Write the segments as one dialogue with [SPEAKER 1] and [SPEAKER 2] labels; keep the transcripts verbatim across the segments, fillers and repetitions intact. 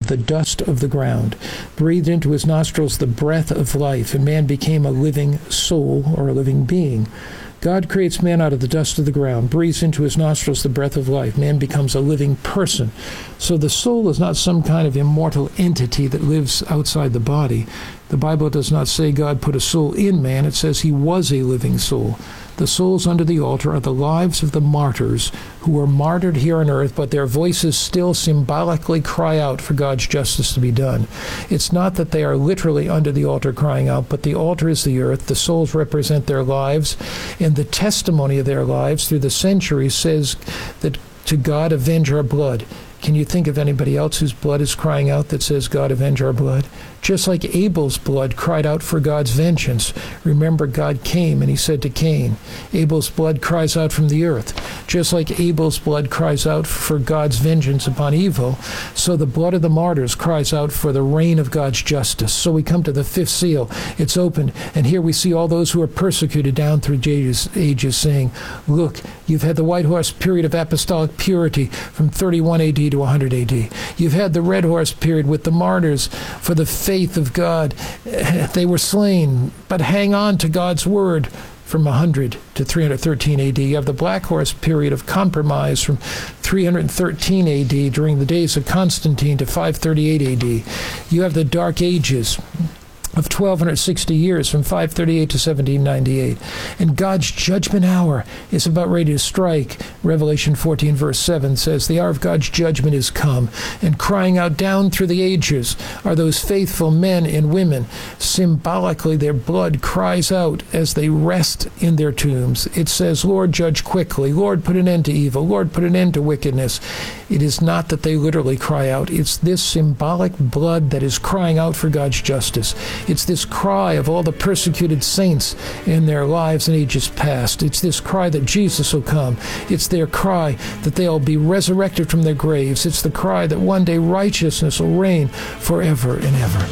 [SPEAKER 1] the dust of the ground, breathed into his nostrils the breath of life, and man became a living soul, or a living being. God creates man out of the dust of the ground, breathes into his nostrils the breath of life. Man becomes a living person. So the soul is not some kind of immortal entity that lives outside the body. The Bible does not say God put a soul in man. It says he was a living soul. The souls under the altar are the lives of the martyrs who were martyred here on earth, but their voices still symbolically cry out for God's justice to be done. It's not that they are literally under the altar crying out, but the altar is the earth. The souls represent their lives, and the testimony of their lives through the centuries says that to God avenge our blood. Can you think of anybody else whose blood is crying out that says, God, avenge our blood? Just like Abel's blood cried out for God's vengeance. Remember, God came and he said to Cain, Abel's blood cries out from the earth. Just like Abel's blood cries out for God's vengeance upon evil, so the blood of the martyrs cries out for the reign of God's justice. So we come to the fifth seal. It's opened, and here we see all those who are persecuted down through ages, ages saying, look, you've had the white horse period of apostolic purity from thirty-one A D to one hundred A D. You've had the red horse period with the martyrs for the faith of God. They were slain, but hang on to God's word from one hundred to three hundred thirteen A D. You have the black horse period of compromise from three hundred thirteen A D during the days of Constantine to five thirty-eight A D. You have the dark ages of twelve sixty years from five thirty-eight to seventeen ninety-eight. And God's judgment hour is about ready to strike. Revelation fourteen verse seven says, the hour of God's judgment is come, and crying out down through the ages are those faithful men and women. Symbolically, their blood cries out as they rest in their tombs. It says, Lord, judge quickly. Lord, put an end to evil. Lord, put an end to wickedness. It is not that they literally cry out. It's this symbolic blood that is crying out for God's justice. It's this cry of all the persecuted saints in their lives in ages past. It's this cry that Jesus will come. It's their cry that they'll be resurrected from their graves. It's the cry that one day righteousness will reign forever and ever.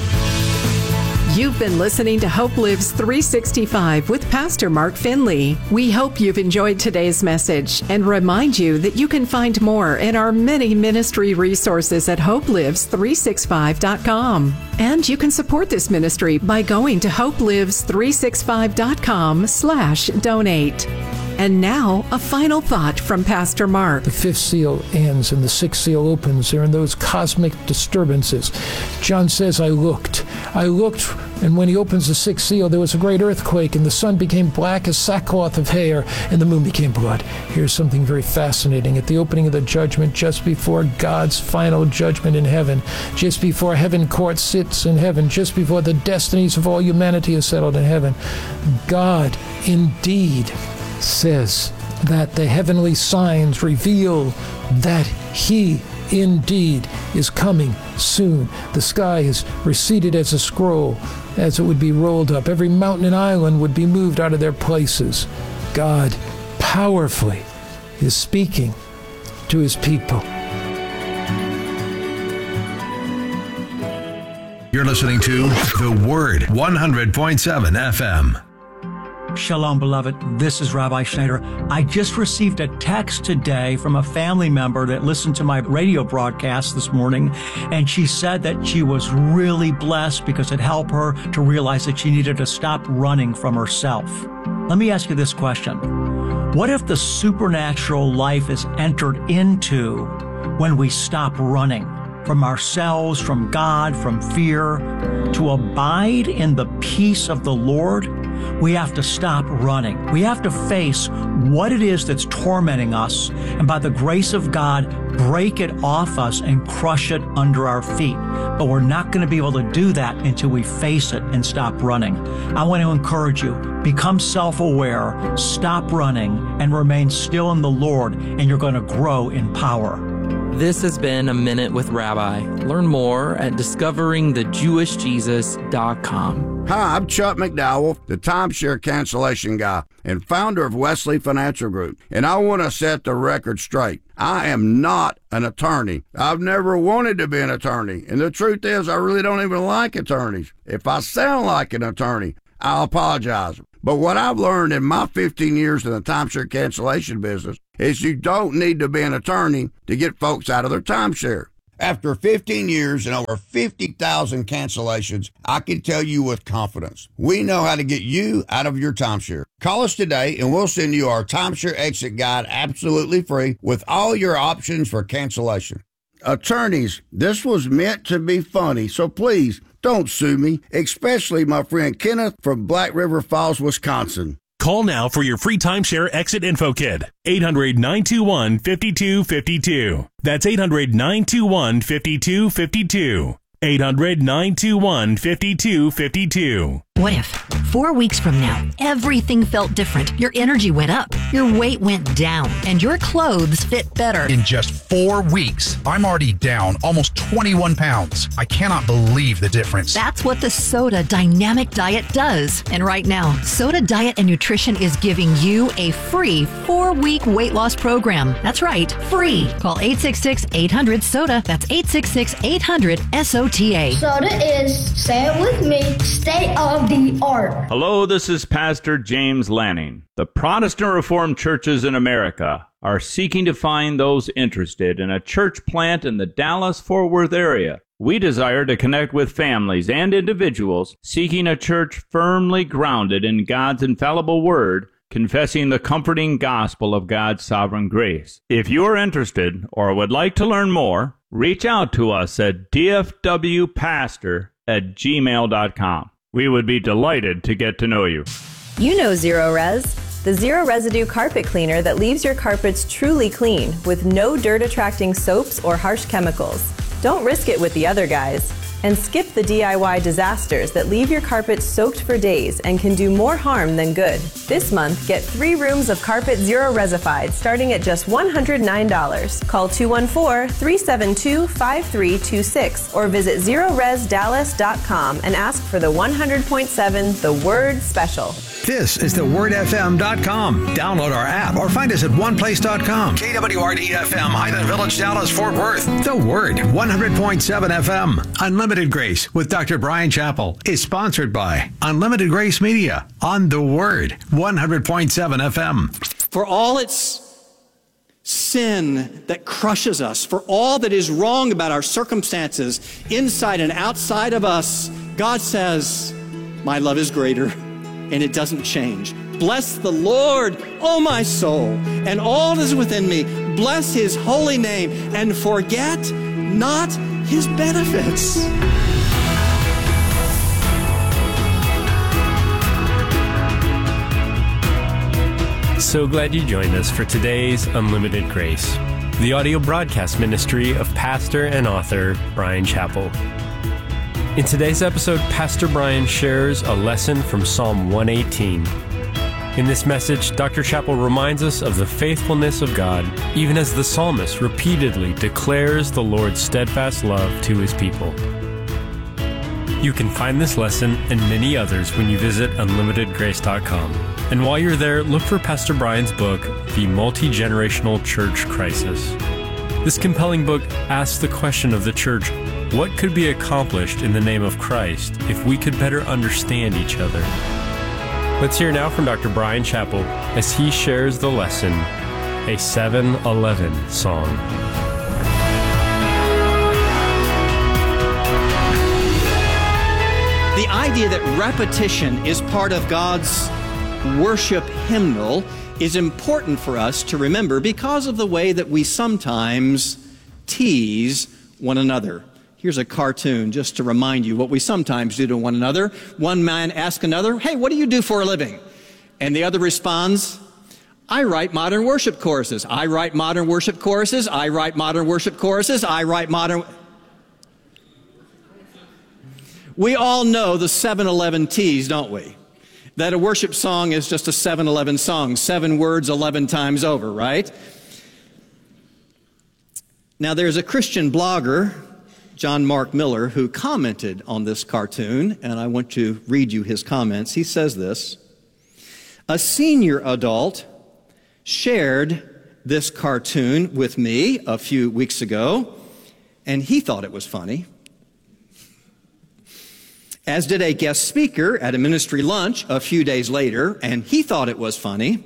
[SPEAKER 2] You've been listening to Hope Lives three sixty-five with Pastor Mark Finley. We hope you've enjoyed today's message and remind you that you can find more in our many ministry resources at hope lives three sixty-five dot com. And you can support this ministry by going to hope lives three sixty-five dot com slash donate. And now, a final thought from Pastor Mark.
[SPEAKER 1] The fifth seal ends and the sixth seal opens. They're in those cosmic disturbances. John says, I looked. I looked, and when he opens the sixth seal, there was a great earthquake, and the sun became black as sackcloth of hair, and the moon became blood. Here's something very fascinating. At the opening of the judgment, just before God's final judgment in heaven, just before heaven court sits in heaven, just before the destinies of all humanity is settled in heaven, God indeed says that the heavenly signs reveal that he indeed is coming soon. The sky is receded as a scroll, as it would be rolled up. Every mountain and island would be moved out of their places. God powerfully is speaking to his people.
[SPEAKER 3] You're listening to The Word, one hundred point seven F M.
[SPEAKER 4] Shalom, beloved. This is Rabbi Schneider. I just received a text today from a family member that listened to my radio broadcast this morning, and she said that she was really blessed because it helped her to realize that she needed to stop running from herself. Let me ask you this question. What if the supernatural life is entered into when we stop running from ourselves, from God, from fear? To abide in the peace of the Lord, we have to stop running. We have to face what it is that's tormenting us, and by the grace of God, break it off us and crush it under our feet. But we're not going to be able to do that until we face it and stop running. I want to encourage you, become self-aware, stop running, and remain still in the Lord, and you're going to grow in power.
[SPEAKER 5] This has been A Minute with Rabbi. Learn more at discovering the jewish jesus dot com.
[SPEAKER 6] Hi, I'm Chuck McDowell, the timeshare cancellation guy and founder of Wesley Financial Group, and I want to set the record straight. I am not an attorney. I've never wanted to be an attorney, and the truth is I really don't even like attorneys. If I sound like an attorney, I'll apologize. But what I've learned in my fifteen years in the timeshare cancellation business is you don't need to be an attorney to get folks out of their timeshare. After fifteen years and over fifty thousand cancellations, I can tell you with confidence, we know how to get you out of your timeshare. Call us today and we'll send you our timeshare exit guide absolutely free with all your options for cancellation. Attorneys, this was meant to be funny, so please don't sue me, especially my friend Kenneth from Black River Falls, Wisconsin.
[SPEAKER 7] Call now for your free timeshare exit info kit. eight hundred, nine two one, five two five two. That's eight hundred, nine two one, five two five two. eight hundred, nine two one, five two five two.
[SPEAKER 8] What if four weeks from now, everything felt different? Your energy went up, your weight went down, and your clothes fit better.
[SPEAKER 9] In just four weeks, I'm already down almost twenty-one pounds. I cannot believe the difference.
[SPEAKER 8] That's what the Soda Dynamic Diet does. And right now, Soda Diet and Nutrition is giving you a free four-week weight loss program. That's right, free. Call eight six six, eight hundred, SODA. That's eight six six, eight hundred, S O T A.
[SPEAKER 10] Soda is, say it with me, state of the art.
[SPEAKER 11] Hello, this is Pastor James Lanning. The Protestant Reformed churches in America are seeking to find those interested in a church plant in the Dallas-Fort Worth area. We desire to connect with families and individuals seeking a church firmly grounded in God's infallible word, confessing the comforting gospel of God's sovereign grace. If you are interested or would like to learn more, reach out to us at d f w pastor at gmail dot com. We would be delighted to get to know you.
[SPEAKER 12] You know Zero Res, the zero residue carpet cleaner that leaves your carpets truly clean with no dirt-attracting soaps or harsh chemicals. Don't risk it with the other guys. And skip the D I Y disasters that leave your carpet soaked for days and can do more harm than good. This month, get three rooms of carpet Zero Resified starting at just one hundred nine dollars. Call two one four, three seven two, five three two six or visit zero res dallas dot com and ask for the one hundred point seven The Word Special.
[SPEAKER 3] This is the word f m dot com. Download our app or find us at one place dot com. K W R D F M, Highland Village, Dallas, Fort Worth. The Word, one hundred point seven F M. Unlimited Grace with Doctor Brian Chappell is sponsored by Unlimited Grace Media on The Word, one hundred point seven F M.
[SPEAKER 13] For all its sin that crushes us, for all that is wrong about our circumstances, inside and outside of us, God says, my love is greater. And it doesn't change. Bless the Lord, O my soul, and all that is within me. Bless his holy name, and forget not his benefits.
[SPEAKER 14] So glad you joined us for today's Unlimited Grace, the audio broadcast ministry of pastor and author Brian Chappell. In today's episode, Pastor Brian shares a lesson from Psalm one eighteen. In this message, Doctor Chappell reminds us of the faithfulness of God, even as the psalmist repeatedly declares the Lord's steadfast love to his people. You can find this lesson and many others when you visit unlimited grace dot com. And while you're there, look for Pastor Brian's book, The Multi-Generational Church Crisis. This compelling book asks the question of the church, what could be accomplished in the name of Christ if we could better understand each other? Let's hear now from Doctor Brian Chappell as he shares the lesson, a seven eleven song.
[SPEAKER 13] The idea that repetition is part of God's worship hymnal is important for us to remember because of the way that we sometimes tease one another. Here's a cartoon just to remind you what we sometimes do to one another. One man asks another, hey, what do you do for a living? And the other responds, I write modern worship choruses. I write modern worship choruses. I write modern worship choruses. I write modern... We all know the seven eleven tease, don't we? That a worship song is just a seven eleven song, seven words eleven times over, right? Now, there's a Christian blogger, John Mark Miller, who commented on this cartoon, and I want to read you his comments. He says this, a senior adult shared this cartoon with me a few weeks ago, and he thought it was funny. As did a guest speaker at a ministry lunch a few days later, and he thought it was funny.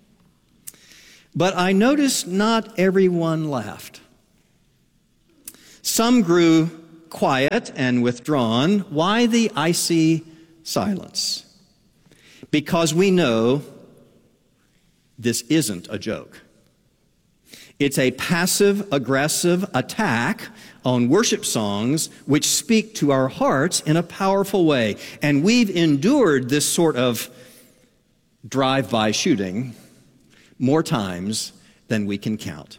[SPEAKER 13] But I noticed not everyone laughed. Some grew quiet and withdrawn. Why the icy silence? Because we know this isn't a joke. It's a passive-aggressive attack on worship songs which speak to our hearts in a powerful way. And we've endured this sort of drive-by shooting more times than we can count.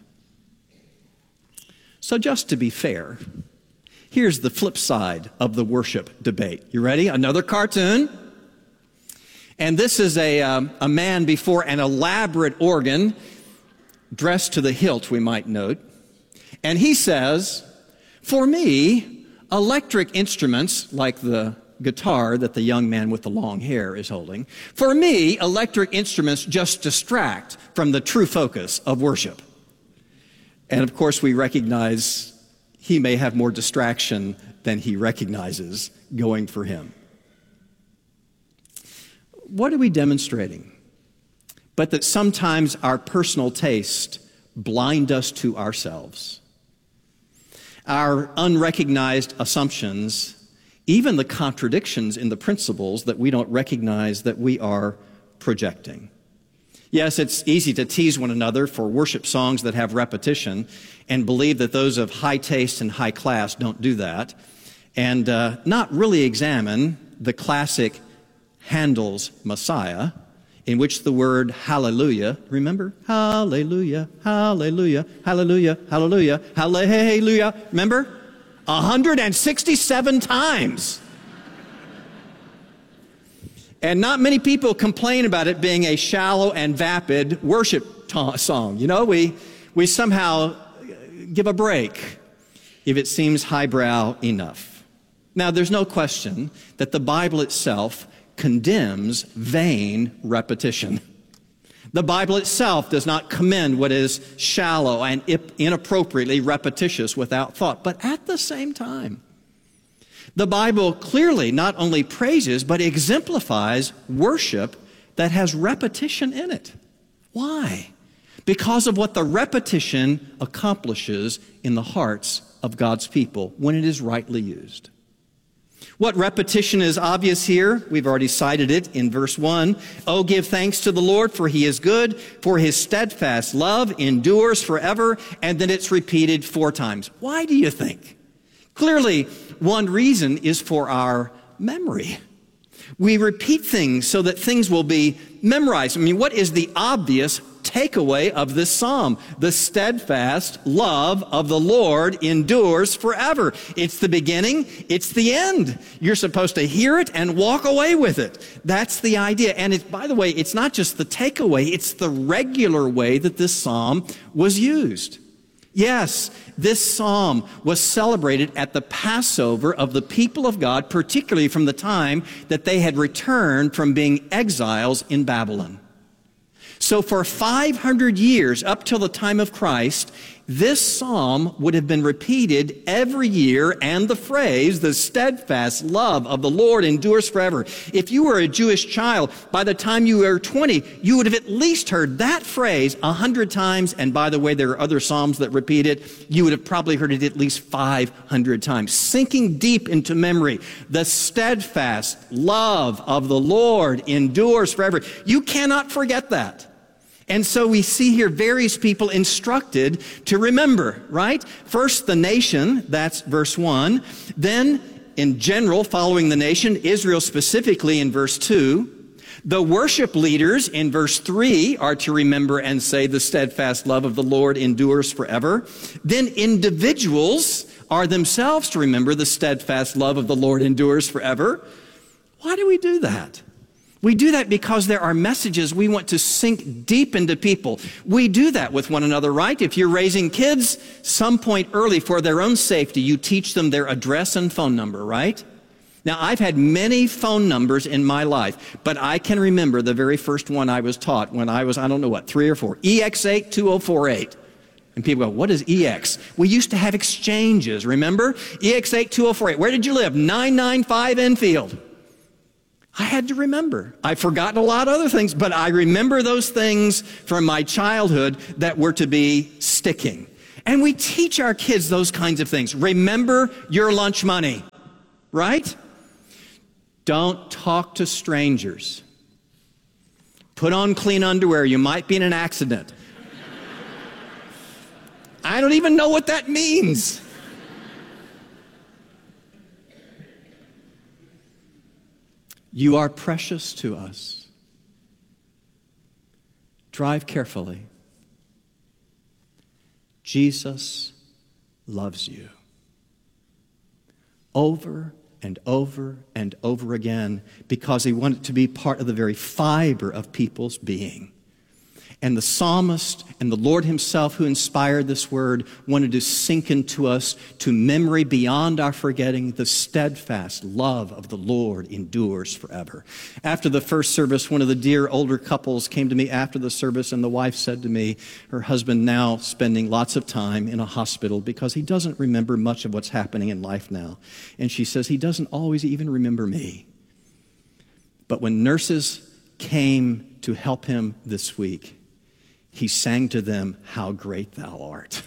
[SPEAKER 13] So just to be fair, here's the flip side of the worship debate. You ready? Another cartoon. And this is a, um, a man before an elaborate organ, dressed to the hilt, we might note. And he says, for me, electric instruments like the guitar that the young man with the long hair is holding, for me, electric instruments just distract from the true focus of worship. And of course, we recognize he may have more distraction than he recognizes going for him. What are we demonstrating? But that sometimes our personal taste blind us to ourselves. Our unrecognized assumptions, even the contradictions in the principles that we don't recognize that we are projecting. Yes, it's easy to tease one another for worship songs that have repetition and believe that those of high taste and high class don't do that, and uh, not really examine the classic Handel's Messiah, in which the word hallelujah, remember? Hallelujah, hallelujah, hallelujah, hallelujah, hallelujah, remember? one hundred sixty-seven times. And not many people complain about it being a shallow and vapid worship ta- song. You know, we, we somehow give a break if it seems highbrow enough. Now, there's no question that the Bible itself condemns vain repetition. The Bible itself does not commend what is shallow and inappropriately repetitious without thought. But at the same time, the Bible clearly not only praises, but exemplifies worship that has repetition in it. Why? Because of what the repetition accomplishes in the hearts of God's people when it is rightly used. What repetition is obvious here? We've already cited it in verse one. Oh, give thanks to the Lord, for he is good, for his steadfast love endures forever. And then it's repeated four times. Why do you think? Clearly, one reason is for our memory. We repeat things so that things will be memorized. I mean, what is the obvious takeaway of this psalm? The steadfast love of the Lord endures forever. It's the beginning, it's the end. You're supposed to hear it and walk away with it. That's the idea. And it, by the way, it's not just the takeaway, it's the regular way that this psalm was used. Yes, this psalm was celebrated at the Passover of the people of God, particularly from the time that they had returned from being exiles in Babylon. So for five hundred years, up till the time of Christ, this psalm would have been repeated every year, and the phrase, the steadfast love of the Lord endures forever. If you were a Jewish child, by the time you were twenty, you would have at least heard that phrase a hundred times, and by the way, there are other psalms that repeat it. You would have probably heard it at least five hundred times, sinking deep into memory. The steadfast love of the Lord endures forever. You cannot forget that. And so we see here various people instructed to remember, right? First, the nation, that's verse one. Then, in general, following the nation, Israel specifically in verse two. The worship leaders in verse three are to remember and say the steadfast love of the Lord endures forever. Then individuals are themselves to remember the steadfast love of the Lord endures forever. Why do we do that? We do that because there are messages we want to sink deep into people. We do that with one another, right? If you're raising kids, some point early for their own safety, you teach them their address and phone number, right? Now, I've had many phone numbers in my life, but I can remember the very first one I was taught when I was, I don't know what, three or four, E X eight two oh four eight. And people go, what is E X? We used to have exchanges, remember? E X eight two oh four eight. Where did you live? nine ninety-five Enfield. I had to remember. I've forgotten a lot of other things, but I remember those things from my childhood that were to be sticking. And we teach our kids those kinds of things. Remember your lunch money, right? Don't talk to strangers. Put on clean underwear. You might be in an accident. I don't even know what that means. You are precious to us. Drive carefully. Jesus loves you. Over and over and over again, because he wanted to be part of the very fiber of people's being. And the psalmist and the Lord himself who inspired this word wanted to sink into us to memory beyond our forgetting. The steadfast love of the Lord endures forever. After the first service, one of the dear older couples came to me after the service, and the wife said to me, her husband now spending lots of time in a hospital because he doesn't remember much of what's happening in life now. And she says, he doesn't always even remember me. But when nurses came to help him this week, he sang to them, how great thou art.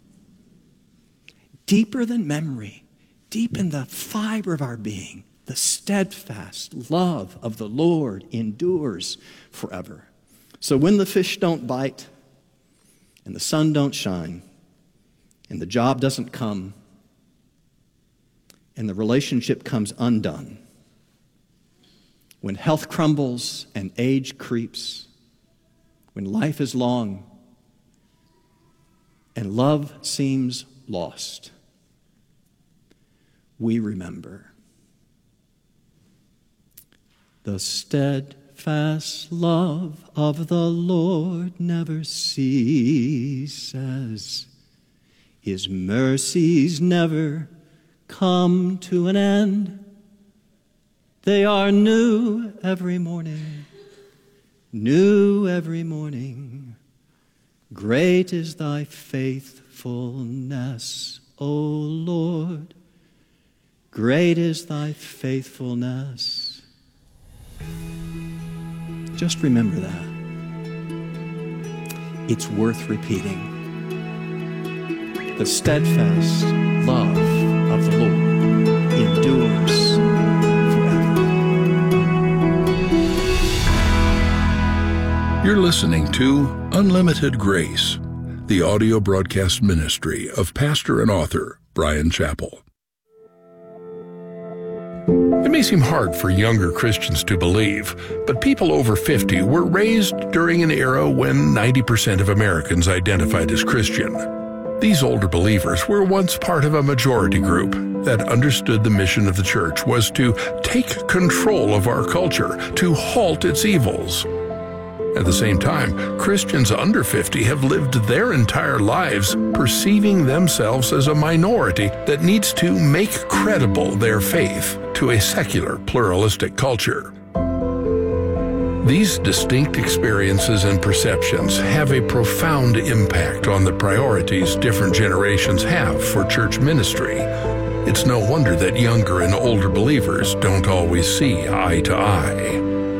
[SPEAKER 13] Deeper than memory, deep in the fiber of our being, the steadfast love of the Lord endures forever. So when the fish don't bite, and the sun don't shine, and the job doesn't come, and the relationship comes undone, when health crumbles and age creeps, when life is long and love seems lost, we remember the steadfast love of the Lord never ceases. His mercies never come to an end. They are new every morning. New every morning, great is thy faithfulness, O Lord. Great is thy faithfulness. Just remember that. It's worth repeating. The steadfast love of the Lord endures forever.
[SPEAKER 15] You're listening to Unlimited Grace, the audio broadcast ministry of pastor and author Bryan Chapell. It may seem hard for younger Christians to believe, but people over fifty were raised during an era when ninety percent of Americans identified as Christian. These older believers were once part of a majority group that understood the mission of the church was to take control of our culture, to halt its evils. At the same time, Christians under fifty have lived their entire lives perceiving themselves as a minority that needs to make credible their faith to a secular, pluralistic culture. These distinct experiences and perceptions have a profound impact on the priorities different generations have for church ministry. It's no wonder that younger and older believers don't always see eye to eye.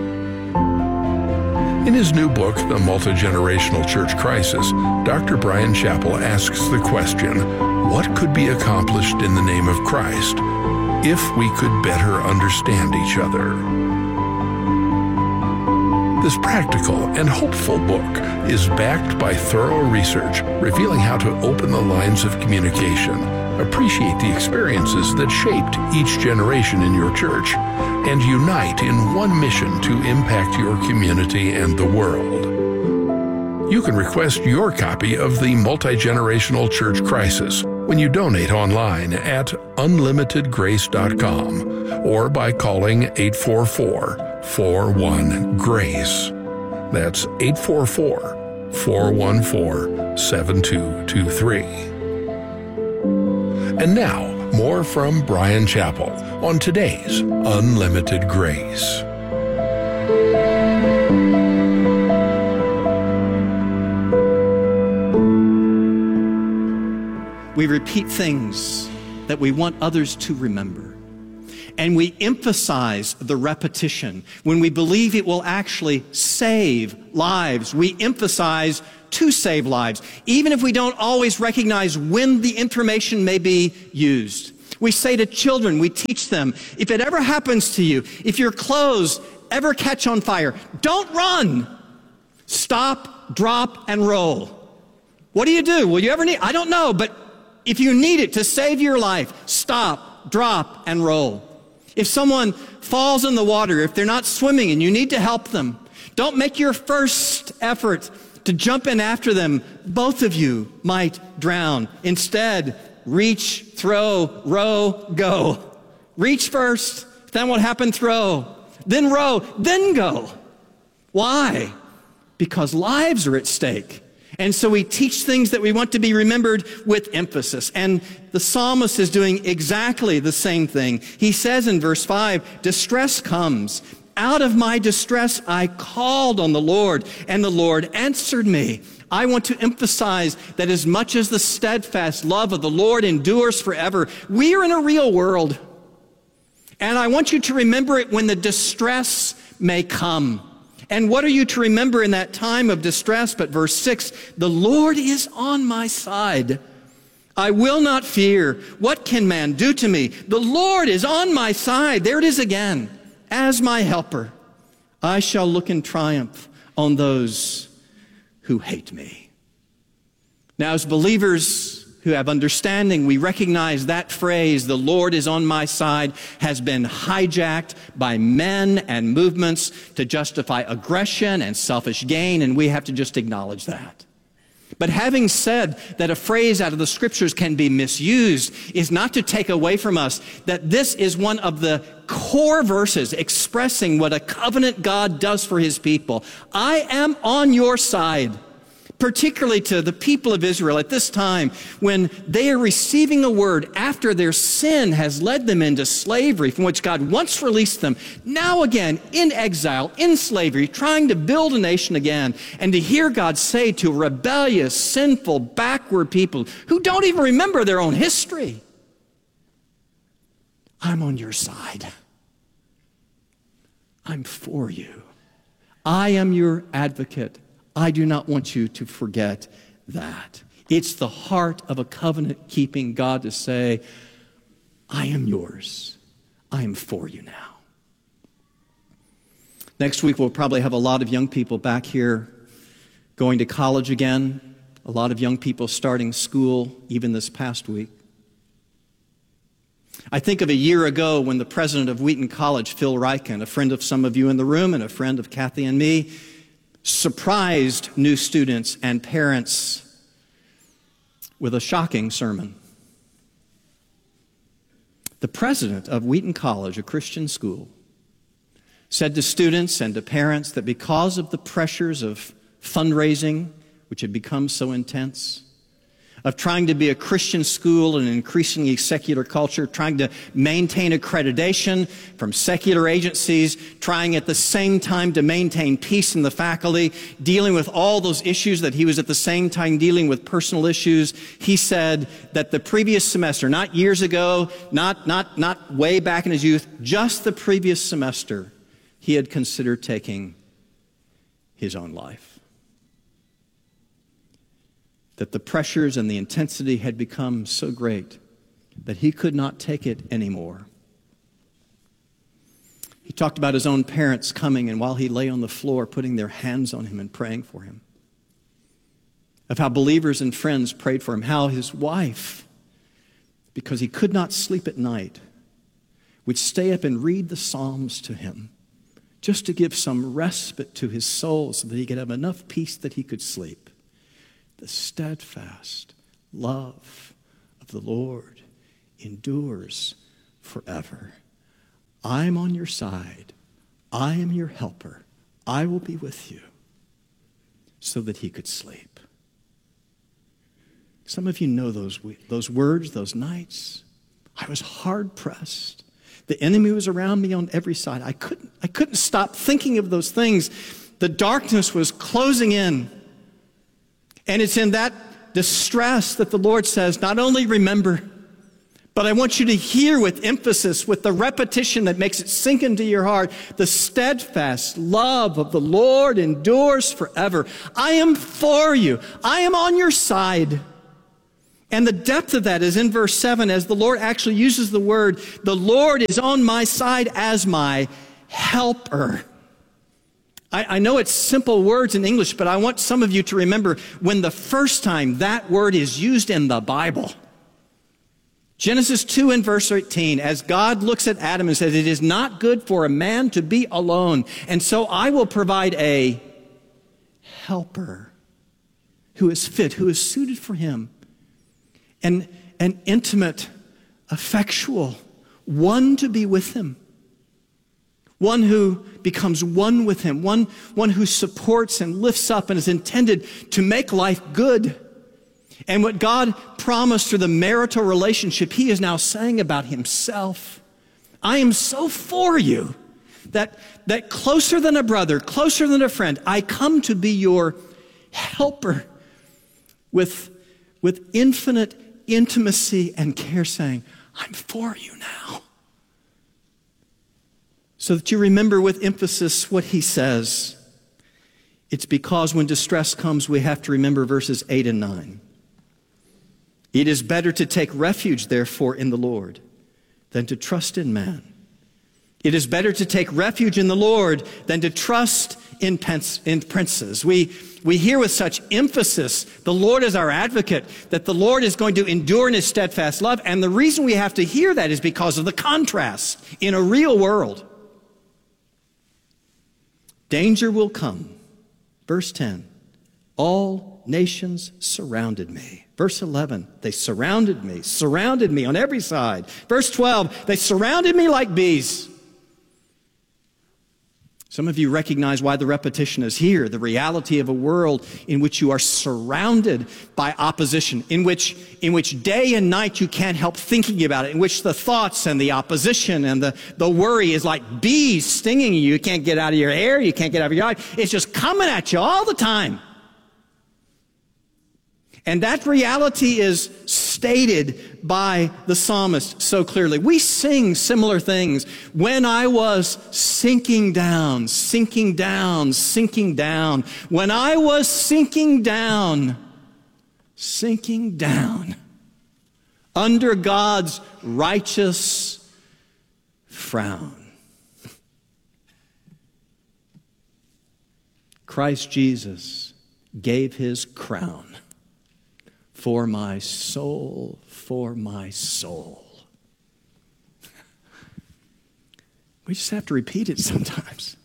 [SPEAKER 15] In his new book, The Multi-Generational Church Crisis, Doctor Bryan Chapell asks the question, what could be accomplished in the name of Christ if we could better understand each other? This practical and hopeful book is backed by thorough research revealing how to open the lines of communication, appreciate the experiences that shaped each generation in your church, and unite in one mission to impact your community and the world. You can request your copy of The Multi-Generational Church Crisis when you donate online at unlimited grace dot com or by calling eight four four, four one, GRACE. That's eight four four, four one four, seven two two three. And now, more from Bryan Chapell on today's Unlimited Grace.
[SPEAKER 13] We repeat things that we want others to remember. and we emphasize the repetition, when we believe it will actually save lives, we emphasize to save lives, even if we don't always recognize when the information may be used. We say to children, we teach them, if it ever happens to you, if your clothes ever catch on fire, don't run. Stop, drop, and roll. What do you do? Will you ever need? I don't know, but if you need it to save your life, stop, drop, and roll. If someone falls in the water, if they're not swimming and you need to help them, don't make your first effort to jump in after them. Both of you might drown. Instead, reach, throw, row, go. Reach first, then what happened? Throw. Then row, then go. Why? Because lives are at stake. And so we teach things that we want to be remembered with emphasis. And the psalmist is doing exactly the same thing. He says in verse five, distress comes. Out of my distress I called on the Lord, and the Lord answered me. I want to emphasize that as much as the steadfast love of the Lord endures forever, we are in a real world. And I want you to remember it when the distress may come. And what are you to remember in that time of distress? But verse six, the Lord is on my side. I will not fear. What can man do to me? The Lord is on my side. There it is again. As my helper, I shall look in triumph on those who hate me. Now, as believers who have understanding, we recognize that phrase, the Lord is on my side, has been hijacked by men and movements to justify aggression and selfish gain, and we have to just acknowledge that. But having said that a phrase out of the scriptures can be misused is not to take away from us that this is one of the core verses expressing what a covenant God does for his people. I am on your side. Particularly to the people of Israel at this time when they are receiving a word after their sin has led them into slavery from which God once released them, now again in exile, in slavery, trying to build a nation again, and to hear God say to rebellious, sinful, backward people who don't even remember their own history, I'm on your side. I'm for you. I am your advocate. I do not want you to forget that. It's the heart of a covenant-keeping God to say, I am yours. I am for you now. Next week, we'll probably have a lot of young people back here going to college again, a lot of young people starting school even this past week. I think of a year ago when the president of Wheaton College, Phil Ryken, a friend of some of you in the room and a friend of Kathy and me, surprised new students and parents with a shocking sermon. The president of Wheaton College, a Christian school, said to students and to parents that because of the pressures of fundraising, which had become so intense, of trying to be a Christian school in an increasingly secular culture, trying to maintain accreditation from secular agencies, trying at the same time to maintain peace in the faculty, dealing with all those issues that he was at the same time dealing with personal issues. He said that the previous semester, not years ago, not, not, not way back in his youth, just the previous semester, he had considered taking his own life. That the pressures and the intensity had become so great that he could not take it anymore. He talked about his own parents coming and while he lay on the floor, putting their hands on him and praying for him. Of how believers and friends prayed for him. How his wife, because he could not sleep at night, would stay up and read the Psalms to him just to give some respite to his soul so that he could have enough peace that he could sleep. The steadfast love of the Lord endures forever. I am on your side. I am your helper. I will be with you, so that he could sleep. Some of you know those, those words, those nights. I was hard pressed. The enemy was around me on every side. I couldn't, I couldn't stop thinking of those things. The darkness was closing in. And it's in that distress that the Lord says, not only remember, But I want you to hear with emphasis, with the repetition that makes it sink into your heart, the steadfast love of the Lord endures forever. I am for you. I am on your side. And the depth of that is in verse seven, as the Lord actually uses the word, the Lord is on my side as my helper. I, I know it's simple words in English, but I want some of you to remember when the first time that word is used in the Bible. Genesis two and verse eighteen, as God looks at Adam and says, it is not good for a man to be alone, and so I will provide a helper who is fit, who is suited for him. An, an intimate, effectual, one to be with him. One who becomes one with him. One, one who supports and lifts up and is intended to make life good. And what God promised through the marital relationship, he is now saying about himself. I am so for you that, that closer than a brother, closer than a friend, I come to be your helper with, with infinite intimacy and care, saying, I'm for you now. So that you remember with emphasis what he says. It's because when distress comes, we have to remember verses eight and nine. It is better to take refuge, therefore, in the Lord than to trust in man. It is better to take refuge in the Lord than to trust in, in princes. We, we hear with such emphasis, the Lord is our advocate, that the Lord is going to endure in his steadfast love. And the reason we have to hear that is because of the contrast in a real world. Danger will come. Verse ten, all nations surrounded me. Verse eleven, they surrounded me, surrounded me on every side. Verse twelve, they surrounded me like bees. Some of you recognize why the repetition is here, the reality of a world in which you are surrounded by opposition, in which, in which day and night you can't help thinking about it, in which the thoughts and the opposition and the, the worry is like bees stinging you. You can't get out of your hair, you can't get out of your eye. It's just coming at you all the time. And that reality is stated by the psalmist so clearly. We sing similar things. When I was sinking down, sinking down, sinking down. When I was sinking down, sinking down. Under God's righteous frown. Christ Jesus gave his crown. For my soul, for my soul. We just have to repeat it sometimes.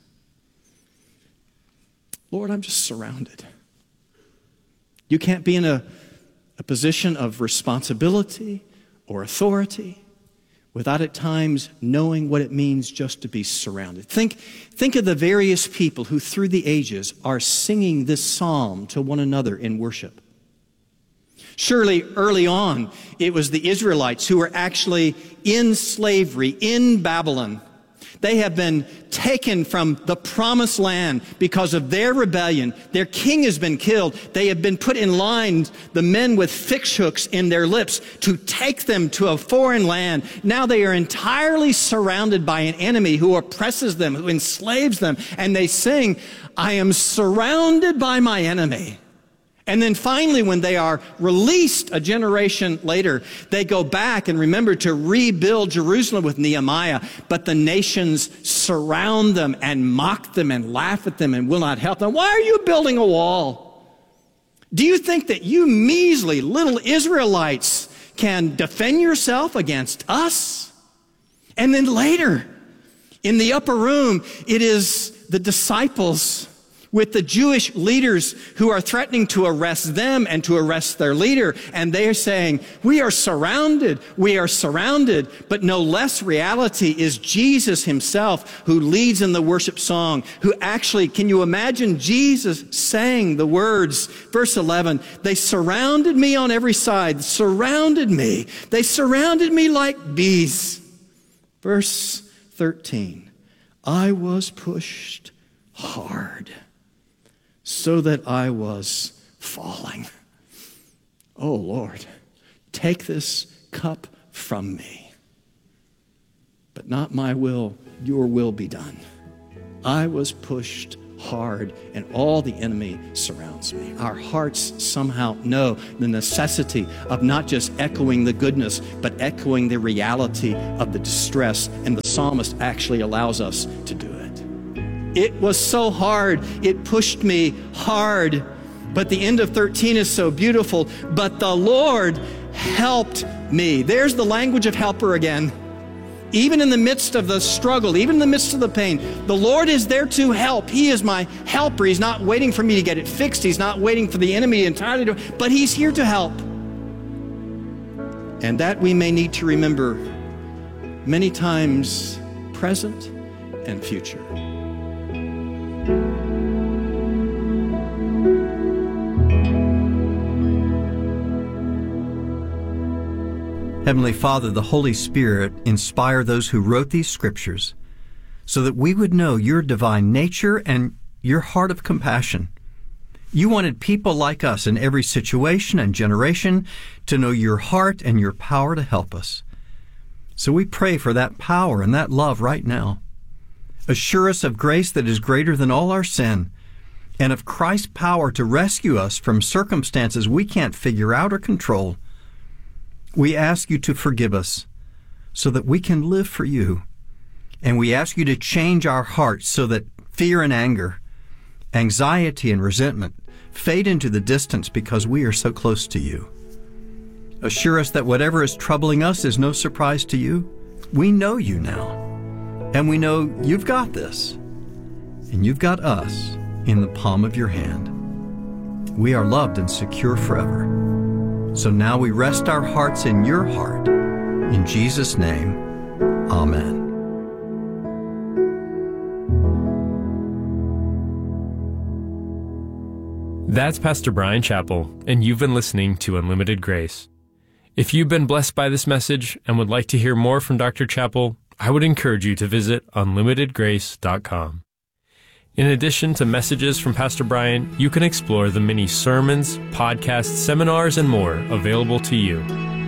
[SPEAKER 13] Lord, I'm just surrounded. You can't be in a, a position of responsibility or authority without at times knowing what it means just to be surrounded. Think, think of the various people who through the ages are singing this psalm to one another in worship. Surely early on, it was the Israelites who were actually in slavery in Babylon. They have been taken from the promised land because of their rebellion. Their king has been killed. They have been put in line, the men with fish hooks in their lips, to take them to a foreign land. Now they are entirely surrounded by an enemy who oppresses them, who enslaves them. And they sing, I am surrounded by my enemy. And then finally, when they are released a generation later, they go back and remember to rebuild Jerusalem with Nehemiah. But the nations surround them and mock them and laugh at them and will not help them. Why are you building a wall? Do you think that you measly little Israelites can defend yourself against us? And then later, in the upper room, it is the disciples with the Jewish leaders who are threatening to arrest them and to arrest their leader. And they're saying, we are surrounded, we are surrounded. But no less reality is Jesus himself, who leads in the worship song, who actually, can you imagine Jesus saying the words, verse eleven, they surrounded me on every side, surrounded me. They surrounded me like bees. Verse thirteen, I was pushed hard, so that I was falling. Oh Lord, take this cup from me. But not my will, your will be done. I was pushed hard, and all the enemy surrounds me. Our hearts somehow know the necessity of not just echoing the goodness, but echoing the reality of the distress, and the psalmist actually allows us to do it. It was so hard. It pushed me hard. But the end of thirteen is so beautiful. But the Lord helped me. There's the language of helper again. Even in the midst of the struggle, even in the midst of the pain, the Lord is there to help. He is my helper. He's not waiting for me to get it fixed. He's not waiting for the enemy entirely to, but He's here to help. And that we may need to remember many times, present and future.
[SPEAKER 16] Heavenly Father, the Holy Spirit inspire those who wrote these scriptures so that we would know your divine nature and your heart of compassion. You wanted people like us in every situation and generation to know your heart and your power to help us. So we pray for that power and that love right now. Assure us of grace that is greater than all our sin, and of Christ's power to rescue us from circumstances we can't figure out or control. We ask you to forgive us so that we can live for you. And we ask you to change our hearts so that fear and anger, anxiety and resentment fade into the distance because we are so close to you. Assure us that whatever is troubling us is no surprise to you. We know you now, and we know you've got this, and you've got us in the palm of your hand. We are loved and secure forever. So now we rest our hearts in your heart. In Jesus' name, amen.
[SPEAKER 14] That's Pastor Bryan Chapell, and you've been listening to Unlimited Grace. If you've been blessed by this message and would like to hear more from Doctor Chapell, I would encourage you to visit unlimited grace dot com. In addition to messages from Pastor Bryan, you can explore the many sermons, podcasts, seminars, and more available to you.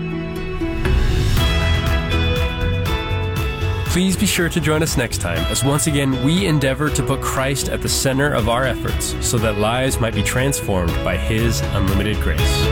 [SPEAKER 14] Please be sure to join us next time as once again we endeavor to put Christ at the center of our efforts so that lives might be transformed by His unlimited grace.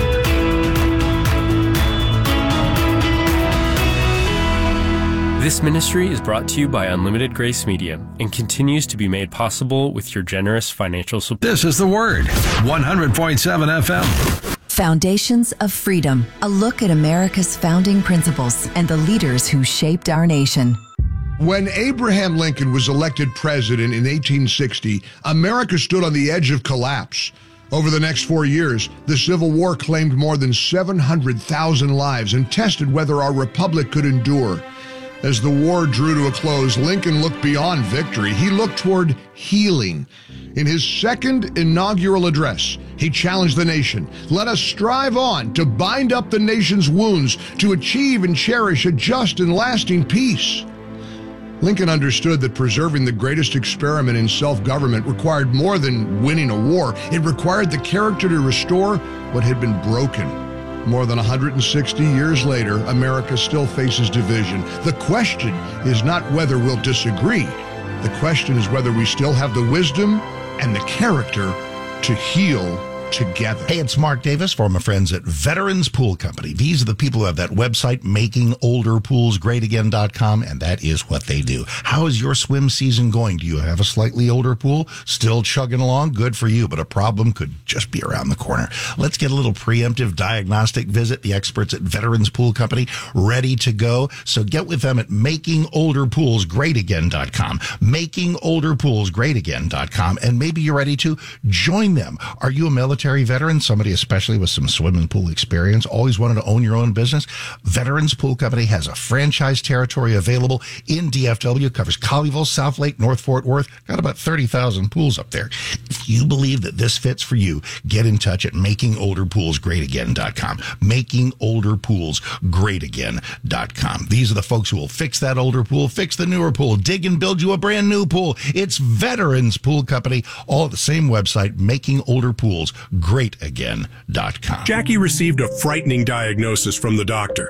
[SPEAKER 14] This ministry is brought to you by Unlimited Grace Media and continues to be made possible with your generous financial support.
[SPEAKER 3] This is The Word, one hundred point seven F M.
[SPEAKER 17] Foundations of Freedom, a look at America's founding principles and the leaders who shaped our nation.
[SPEAKER 18] When Abraham Lincoln was elected president in eighteen sixty, America stood on the edge of collapse. Over the next four years, the Civil War claimed more than seven hundred thousand lives and tested whether our republic could endure. As the war drew to a close, Lincoln looked beyond victory. He looked toward healing. In his second inaugural address, he challenged the nation. Let us strive on to bind up the nation's wounds, to achieve and cherish a just and lasting peace. Lincoln understood that preserving the greatest experiment in self-government required more than winning a war. It required the character to restore what had been broken. More than one hundred sixty years later, America still faces division. The question is not whether we'll disagree. The question is whether we still have the wisdom and the character to heal together.
[SPEAKER 19] Hey, it's Mark Davis for my friends at Veterans Pool Company. These are the people who have that website, making older pools great again dot com, and that is what they do. How is your swim season going? Do you have a slightly older pool? Still chugging along? Good for you, but a problem could just be around the corner. Let's get a little preemptive diagnostic visit. The experts at Veterans Pool Company ready to go. So get with them at making older pools great again dot com, making older pools great again dot com, and maybe you're ready to join them. Are you a military veteran, somebody especially with some swimming pool experience, always wanted to own your own business? Veterans Pool Company has a franchise territory available in D F W, covers Colleyville, South Lake, North Fort Worth, got about thirty thousand pools up there. If you believe that this fits for you, get in touch at making older pools great again dot com, making older pools great again dot com. These are the folks who will fix that older pool, fix the newer pool, dig and build you a brand new pool. It's Veterans Pool Company, all at the same website, making older pools great again dot com.
[SPEAKER 20] Jackie received a frightening diagnosis from the doctor.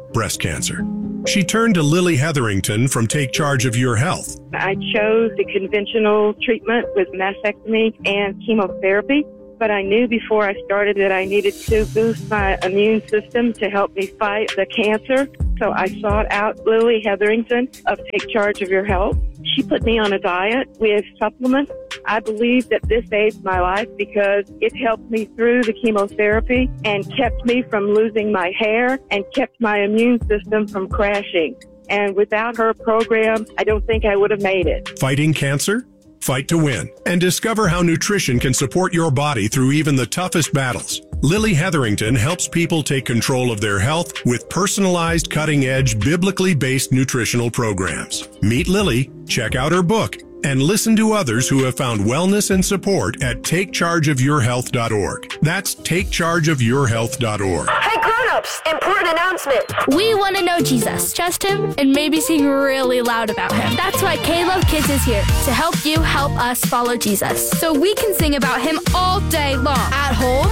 [SPEAKER 20] breast cancer. She turned to Lily Hetherington from Take Charge of Your Health.
[SPEAKER 21] I chose the conventional treatment with mastectomy and chemotherapy, but I knew before I started that I needed to boost my immune system to help me fight the cancer. So I sought out Lily Hetherington of Take Charge of Your Health. She put me on a diet with supplements. I believe that this saved my life because it helped me through the chemotherapy and kept me from losing my hair and kept my immune system from crashing. And without her program, I don't think I would have made it.
[SPEAKER 20] Fighting cancer? Fight to win. And discover how nutrition can support your body through even the toughest battles. Lily Hetherington helps people take control of their health with personalized, cutting-edge, biblically based nutritional programs. Meet Lily, check out her book, and listen to others who have found wellness and support at take charge of your health dot org. That's take charge of your health dot org.
[SPEAKER 22] Hey grown-ups, important announcement. We want to know Jesus, trust him, and maybe sing really loud about him. That's why K-Love Kids is here, to help you help us follow Jesus. So we can sing about him all day long. At home,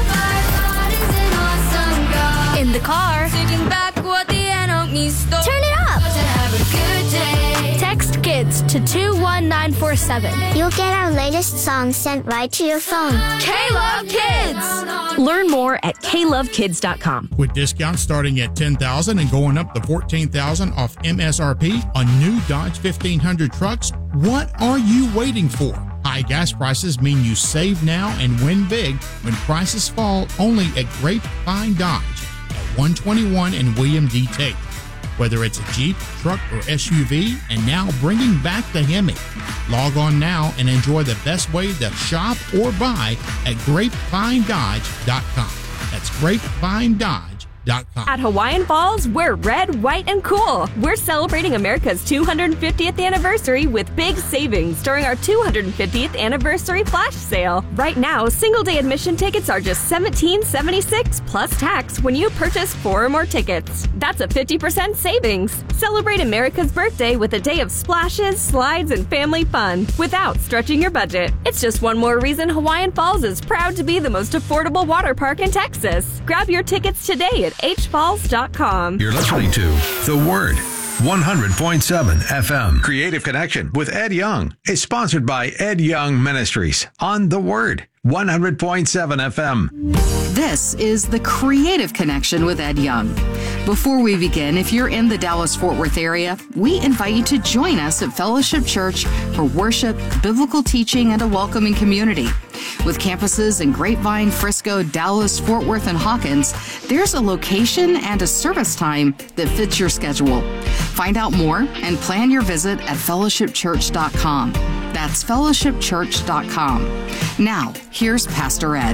[SPEAKER 22] in the car, singing back what the enemy stole. Turn it up. To have a good day. Text KIDS to two one nine four seven.
[SPEAKER 10] You'll get our latest song sent right to your phone.
[SPEAKER 22] K-Love Kids.
[SPEAKER 23] Learn more at K love kids dot com.
[SPEAKER 24] With discounts starting at ten thousand dollars and going up to fourteen thousand dollars off M S R P on new Dodge fifteen hundred trucks, what are you waiting for? High gas prices mean you save now and win big when prices fall only at Grapevine Dodge at one twenty-one and William D. Tate. Whether it's a Jeep, truck, or S U V, and now bringing back the Hemi. Log on now and enjoy the best way to shop or buy at grapevine dodge dot com. That's grapevine dodge dot com.
[SPEAKER 23] At Hawaiian Falls, we're red, white, and cool. We're celebrating America's two hundred fiftieth anniversary with big savings during our two hundred fiftieth anniversary flash sale. Right now, single-day admission tickets are just seventeen seventy-six plus tax when you purchase four or more tickets. That's a fifty percent savings. Celebrate America's birthday with a day of splashes, slides, and family fun without stretching your budget. It's just one more reason Hawaiian Falls is proud to be the most affordable water park in Texas. Grab your tickets today at h falls dot com.
[SPEAKER 3] You're listening to The Word, one hundred point seven F M. Creative Connection with Ed Young is sponsored by Ed Young Ministries on The Word, one hundred point seven F M.
[SPEAKER 25] This is The Creative Connection with Ed Young. Before we begin, if you're in the Dallas-Fort Worth area, we invite you to join us at Fellowship Church for worship, biblical teaching, and a welcoming community. With campuses in Grapevine, Frisco, Dallas, Fort Worth, and Hawkins, there's a location and a service time that fits your schedule. Find out more and plan your visit at fellowship church dot com. That's fellowship church dot com. Now, here's Pastor Ed.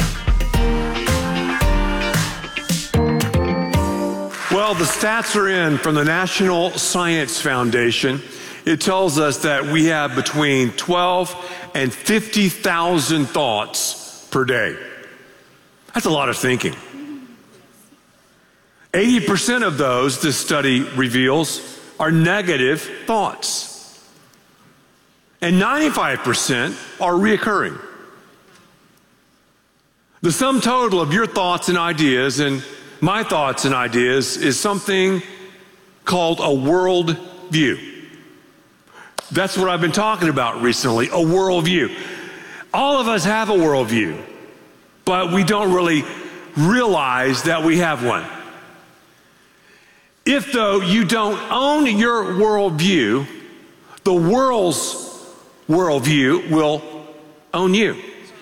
[SPEAKER 26] Well, the stats are in from the National Science Foundation. It tells us that we have between twelve and fifty thousand thoughts per day. That's a lot of thinking. eighty percent of those, this study reveals, are negative thoughts. And ninety-five percent are reoccurring. The sum total of your thoughts and ideas and my thoughts and ideas is something called a world view. That's what I've been talking about recently, a worldview. All of us have a worldview, but we don't really realize that we have one. If, though, you don't own your worldview, the world's worldview will own you.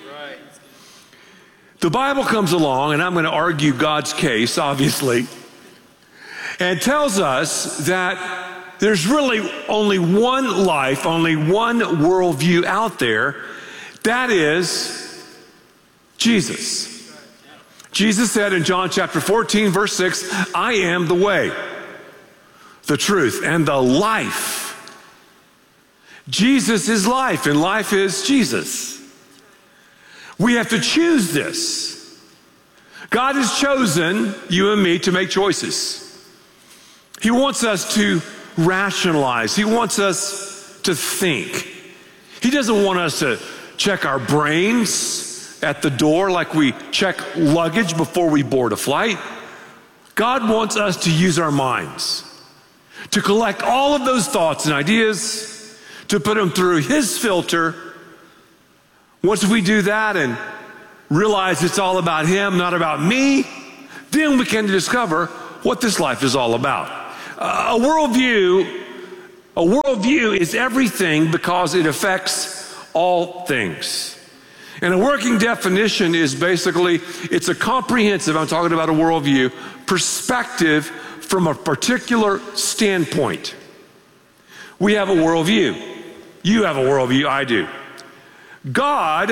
[SPEAKER 26] The Bible comes along, and I'm going to argue God's case, obviously, and tells us that there's really only one life, only one worldview out there. That is Jesus. Jesus said in John chapter fourteen, verse six, I am the way, the truth, and the life. Jesus is life, and life is Jesus. We have to choose this. God has chosen you and me to make choices. He wants us to rationalize. He wants us to think. He doesn't want us to check our brains at the door like we check luggage before we board a flight. God wants us to use our minds, to collect all of those thoughts and ideas, to put them through His filter. Once we do that and realize it's all about Him, not about me, then we can discover what this life is all about. Uh, a worldview, a worldview is everything because it affects all things. And a working definition is basically, it's a comprehensive, I'm talking about a worldview, perspective from a particular standpoint. We have a worldview. You have a worldview, I do. God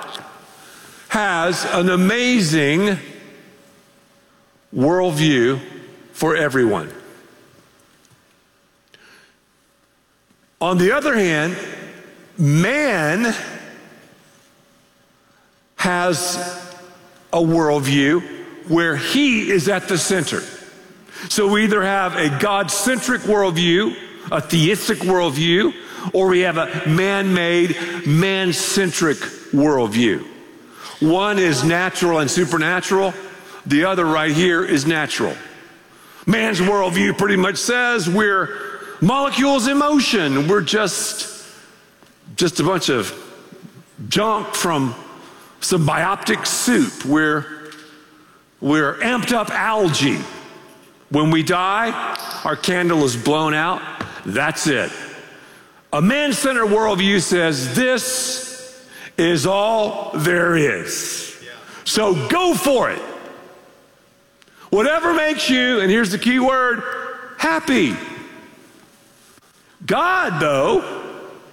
[SPEAKER 26] has an amazing worldview for everyone. On the other hand, man has a worldview where he is at the center. So we either have a God-centric worldview, a theistic worldview, or we have a man-made, man-centric worldview. One is natural and supernatural. The other right here is natural. Man's worldview pretty much says we're molecules in motion. We're just, just a bunch of junk from some bioptic soup. We're, we're amped up algae. When we die, our candle is blown out. That's it. A man-centered worldview says this is all there is. So go for it. Whatever makes you, and here's the key word, happy. God, though,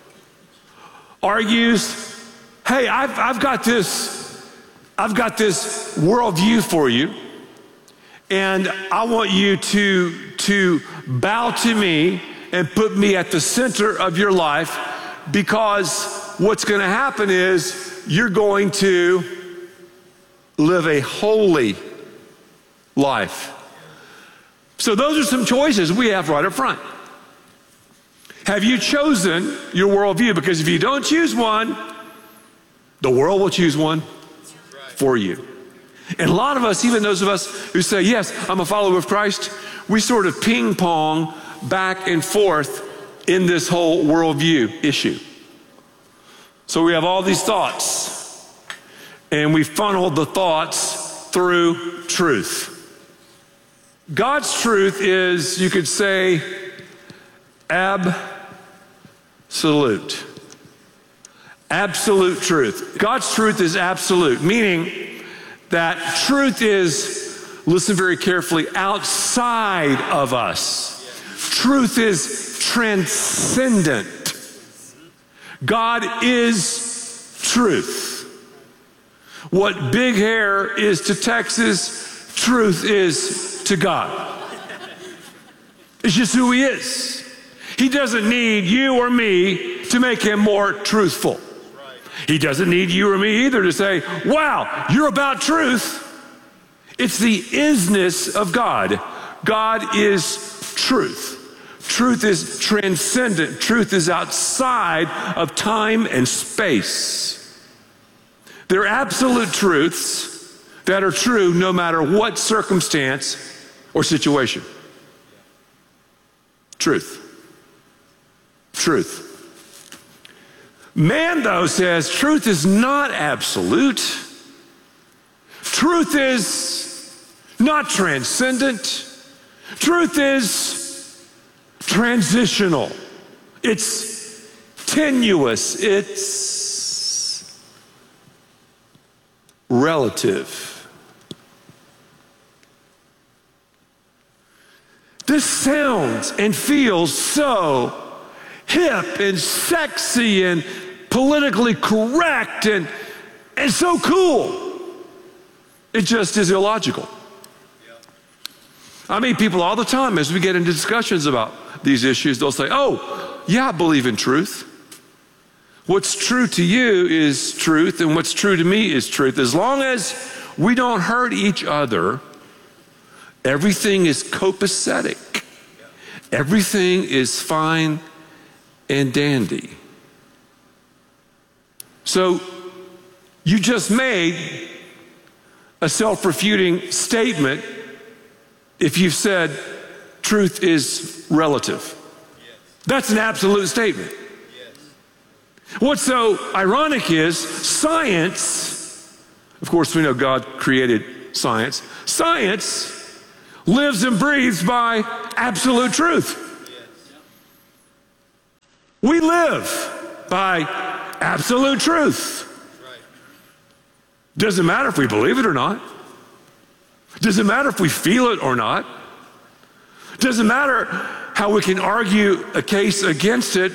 [SPEAKER 26] argues, hey, I've, I've got this, I've got this worldview for you, and I want you to, to bow to me and put me at the center of your life, because what's going to happen is you're going to live a holy life. So those are some choices we have right up front. Have you chosen your worldview? Because if you don't choose one, the world will choose one for you. And a lot of us, even those of us who say, yes, I'm a follower of Christ, we sort of ping pong back and forth in this whole worldview issue. So we have all these thoughts, and we funnel the thoughts through truth. God's truth is, you could say, absolute. Absolute truth. God's truth is absolute, meaning that truth is, listen very carefully, outside of us. Truth is transcendent. God is truth. What big hair is to Texas, truth is to God. It's just who He is. He doesn't need you or me to make Him more truthful. He doesn't need you or me either to say, wow, you're about truth. It's the isness of God. God is truth. Truth is transcendent. Truth is outside of time and space. They're absolute truths that are true no matter what circumstance or situation. Truth. Truth. Man, though, says truth is not absolute. Truth is not transcendent. Truth is transitional. It's tenuous. It's relative. This sounds and feels so hip and sexy and politically correct and, and so cool. It just is illogical. I meet people all the time as we get into discussions about these issues. They'll say, oh, yeah, I believe in truth. What's true to you is truth, and what's true to me is truth. As long as we don't hurt each other, everything is copacetic. Everything is fine and dandy. So you just made a self-refuting statement if you've said truth is relative. That's an absolute statement. What's so ironic is science, of course we know God created science, science lives and breathes by absolute truth. We live by absolute truth. Doesn't matter if we believe it or not. Doesn't matter if we feel it or not. Doesn't matter how we can argue a case against it.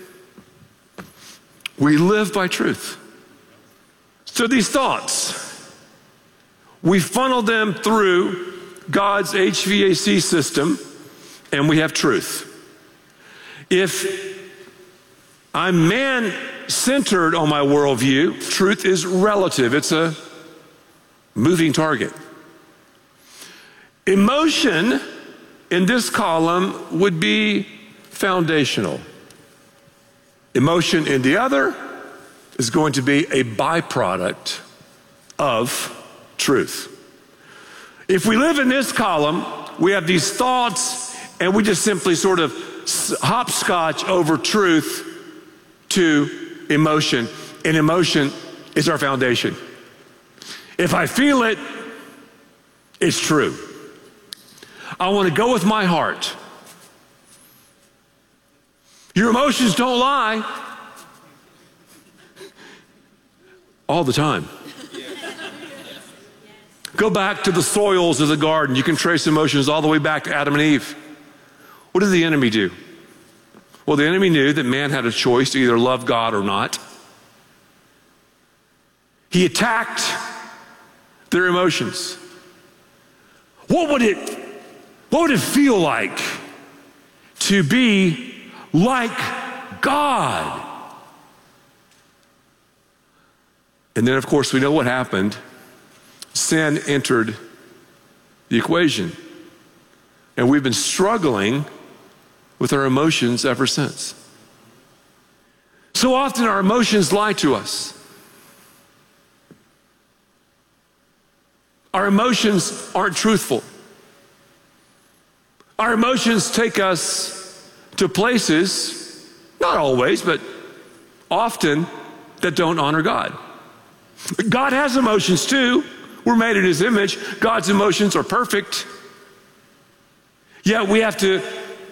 [SPEAKER 26] We live by truth. So these thoughts, we funnel them through God's H V A C system, and we have truth. If I'm man-centered on my worldview, truth is relative. It's a moving target. Emotion in this column would be foundational. Emotion in the other is going to be a byproduct of truth. If we live in this column, we have these thoughts and we just simply sort of hopscotch over truth to emotion, and emotion is our foundation. If I feel it, it's true. I want to go with my heart. Your emotions don't lie all the time. Go back to the soils of the garden. You can trace emotions all the way back to Adam and Eve. What did the enemy do? Well, the enemy knew that man had a choice to either love God or not. He attacked their emotions. What would it, what would it feel like to be like God? And then, of course, we know what happened. Sin entered the equation. And we've been struggling with our emotions ever since. So often our emotions lie to us. Our emotions aren't truthful. Our emotions take us to places, not always, but often, that don't honor God. God has emotions too. We're made in His image. God's emotions are perfect. Yet we have to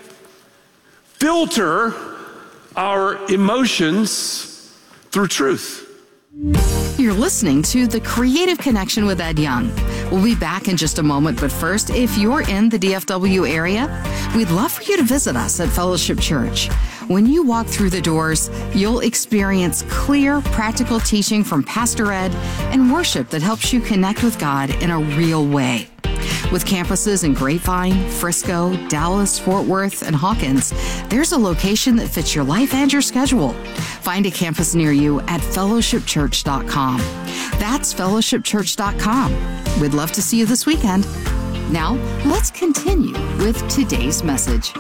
[SPEAKER 26] filter our emotions through truth.
[SPEAKER 25] You're listening to The Creative Connection with Ed Young. We'll be back in just a moment, but first, if you're in the D F W area, we'd love for you to visit us at Fellowship Church. When you walk through the doors, you'll experience clear, practical teaching from Pastor Ed and worship that helps you connect with God in a real way. With campuses in Grapevine, Frisco, Dallas, Fort Worth, and Hawkins, there's a location that fits your life and your schedule. Find a campus near you at fellowship church dot com. That's fellowship church dot com. We'd love to see you this weekend. Now, let's continue with today's message.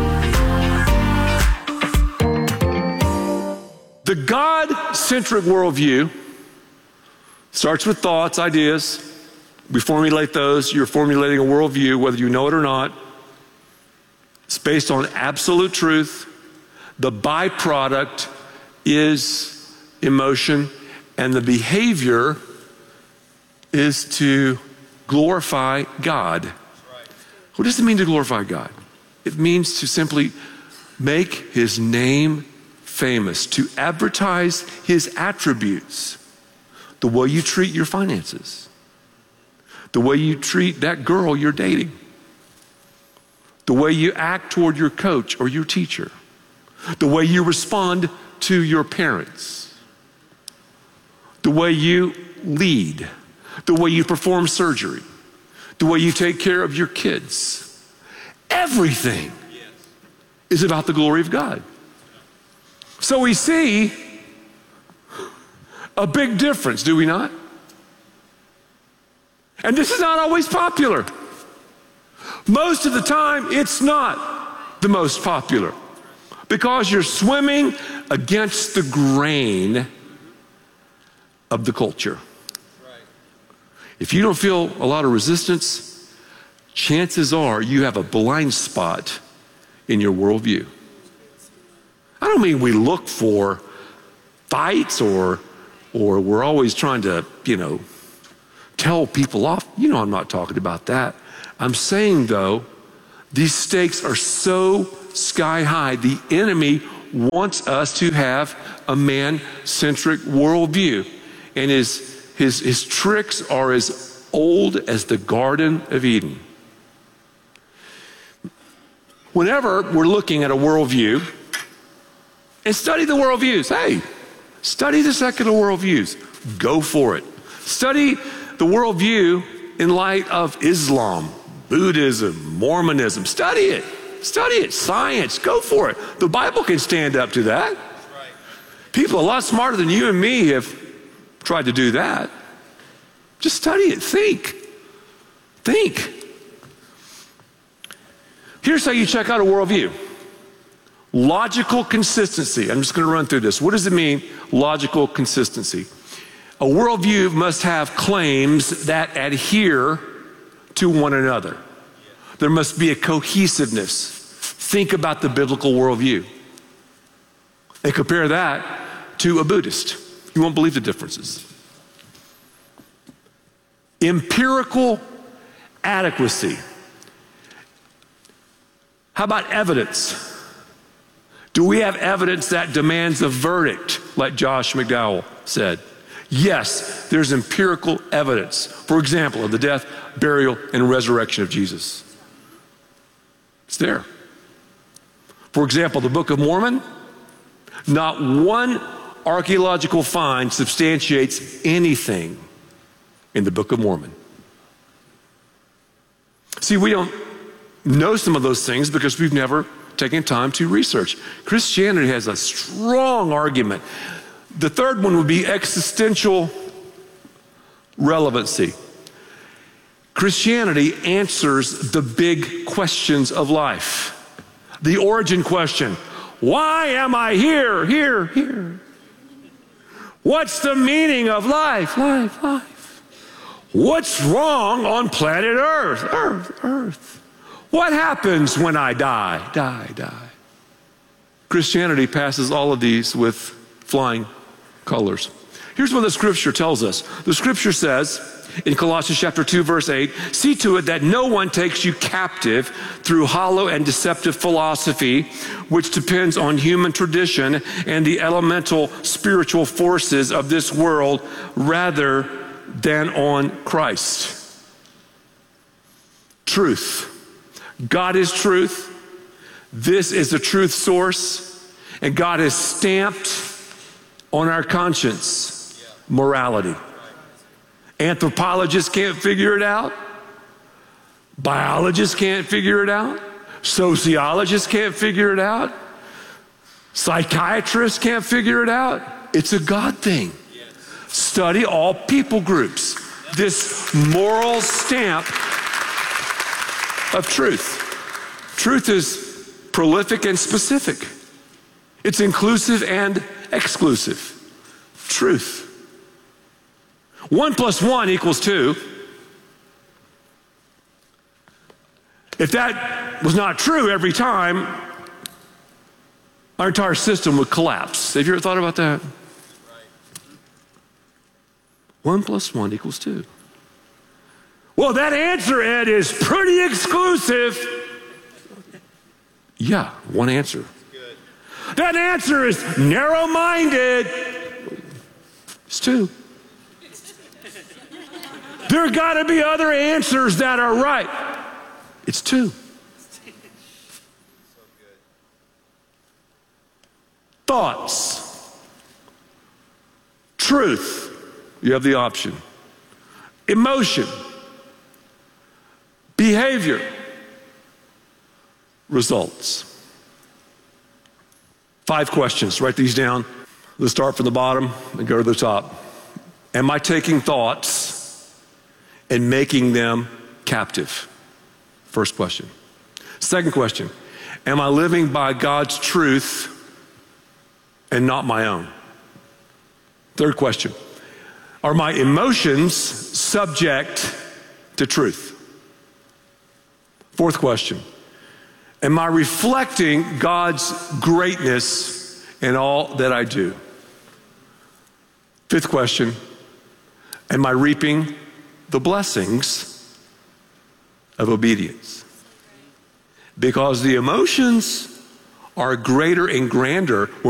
[SPEAKER 26] The God-centric worldview starts with thoughts, ideas. We formulate those. You're formulating a worldview, whether you know it or not. It's based on absolute truth. The byproduct is emotion, and the behavior is to glorify God. What does it mean to glorify God? It means to simply make His name famous, to advertise His attributes. The way you treat your finances, the way you treat that girl you're dating, the way you act toward your coach or your teacher, the way you respond to your parents, the way you lead, the way you perform surgery, the way you take care of your kids. Everything is about the glory of God. So we see a big difference, do we not? And this is not always popular. Most of the time, it's not the most popular because you're swimming against the grain of the culture. If you don't feel a lot of resistance, chances are you have a blind spot in your worldview. I don't mean we look for fights or or we're always trying to, you know, tell people off. You know, I'm not talking about that. I'm saying, though, these stakes are so sky high. The enemy wants us to have a man-centric worldview. And his, his, his tricks are as old as the Garden of Eden. Whenever we're looking at a worldview, and study the worldviews. Hey, study the secular worldviews. Go for it. Study the worldview in light of Islam, Buddhism, Mormonism. Study it. Study it. Science. Go for it. The Bible can stand up to that. People a lot smarter than you and me have tried to do that. Just study it. Think. Think. Here's how you check out a worldview. Logical consistency. I'm just going to run through this. What does it mean, logical consistency? A worldview must have claims that adhere to one another. There must be a cohesiveness. Think about the biblical worldview and compare that to a Buddhist. You won't believe the differences. Empirical adequacy. How about evidence? Do we have evidence that demands a verdict, like Josh McDowell said? Yes, there's empirical evidence. For example, of the death, burial, and resurrection of Jesus. It's there. For example, the Book of Mormon, not one archaeological find substantiates anything in the Book of Mormon. See, we don't know some of those things because we've never taking time to research. Christianity has a strong argument. The third one would be existential relevancy. Christianity answers the big questions of life. The origin question, why am I here, here, here? What's the meaning of life, life, life? What's wrong on planet Earth, Earth, Earth? What happens when I die? Die, die. Christianity passes all of these with flying colors. Here's what the scripture tells us. The scripture says in Colossians chapter two, verse eight, see to it that no one takes you captive through hollow and deceptive philosophy, which depends on human tradition and the elemental spiritual forces of this world rather than on Christ. Truth. God is truth. This is the truth source. And God has stamped on our conscience morality. Anthropologists can't figure it out. Biologists can't figure it out. Sociologists can't figure it out. Psychiatrists can't figure it out. It's a God thing. Study all people groups. This moral stamp of truth. Truth is prolific and specific. It's inclusive and exclusive. Truth. One plus one equals two. If that was not true every time, our entire system would collapse. Have you ever thought about that? One plus one equals two. Well, that answer, Ed, is pretty exclusive. Yeah, one answer. That answer is narrow-minded. It's two. There got to be other answers that are right. It's two. Thoughts. Truth. You have the option. Emotion. Behavior. Results. Five questions. Write these down. Let's start from the bottom and go to the top. Am I taking thoughts and making them captive? First question. Second question. Am I living by God's truth and not my own? Third question. Are my emotions subject to truth? Fourth question, am I reflecting God's greatness in all that I do? Fifth question, am I reaping the blessings of obedience? Because the emotions are greater and grander